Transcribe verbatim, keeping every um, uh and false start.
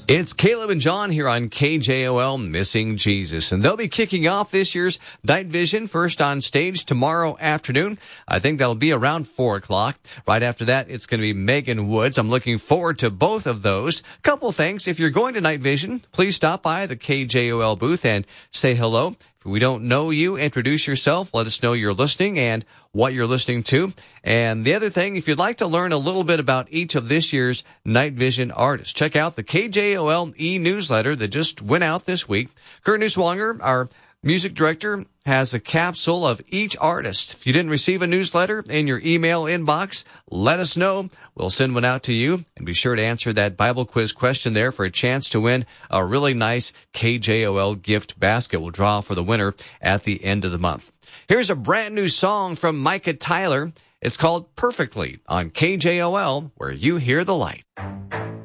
It's Caleb and John here on K J O L Missing Jesus, and they'll be kicking off this year's Night Vision first on stage tomorrow afternoon. I think that'll be around four o'clock. Right after that, it's going to be Megan Woods. I'm looking forward to both of those. Couple things. If you're going to Night Vision, please stop by the K J O L booth and say hello. If we don't know you, introduce yourself. Let us know you're listening and what you're listening to. And the other thing, if you'd like to learn a little bit about each of this year's Night Vision artists, check out the K J O L e-newsletter that just went out this week. Kurt Neuswanger, our music director, has a capsule of each artist. If you didn't receive a newsletter in your email inbox, let us know. We'll send one out to you, and be sure to answer that Bible quiz question there for a chance to win a really nice K J O L gift basket. We'll draw for the winner at the end of the month. Here's a brand new song from Micah Tyler. It's called Perfectly on K J O L, where you hear the light.